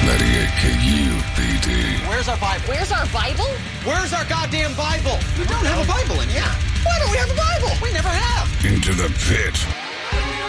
98KUPD. Where's our Bible? Where's our Bible? Where's our goddamn Bible? We don't have a Bible in here. Why don't we have a Bible? We never have. Into the pit.